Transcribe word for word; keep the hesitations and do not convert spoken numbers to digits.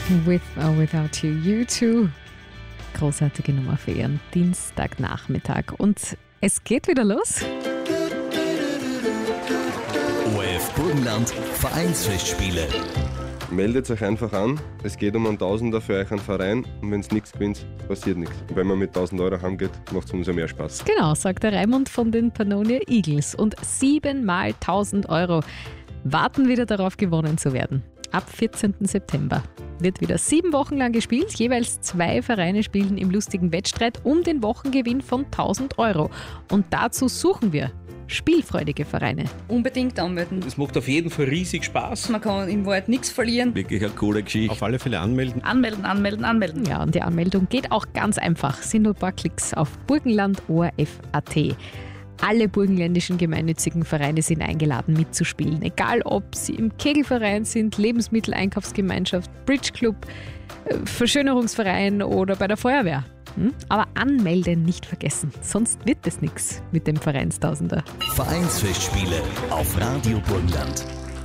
With or Without You, U zwei. Großartige Nummer für Ihren Dienstagnachmittag. Und es geht wieder los. O R F Burgenland Vereinsfestspiele. Meldet euch einfach an. Es geht um einen Tausender für euch einen Verein. Und wenn es nichts gewinnt, passiert nichts. Und wenn man mit tausend Euro heimgeht, macht es umso mehr Spaß. Genau, sagt der Raimund von den Pannonia Eagles. Und siebenmal tausend Euro warten wieder darauf, gewonnen zu werden. Ab vierzehnten September wird wieder sieben Wochen lang gespielt. Jeweils zwei Vereine spielen im lustigen Wettstreit um den Wochengewinn von tausend Euro. Und dazu suchen wir spielfreudige Vereine. Unbedingt anmelden. Es macht auf jeden Fall riesig Spaß. Man kann im Wald nichts verlieren. Wirklich eine coole Geschichte. Auf alle Fälle anmelden. Anmelden, anmelden, anmelden. Ja, und die Anmeldung geht auch ganz einfach. Sind nur ein paar Klicks auf burgenland punkt o r f punkt a t. Alle burgenländischen gemeinnützigen Vereine sind eingeladen mitzuspielen. Egal, ob sie im Kegelverein sind, Lebensmitteleinkaufsgemeinschaft, Bridgeclub, Verschönerungsverein oder bei der Feuerwehr. Hm? Aber anmelden nicht vergessen, sonst wird es nichts mit dem Vereinstausender. Vereinsfestspiele auf Radio Burgenland.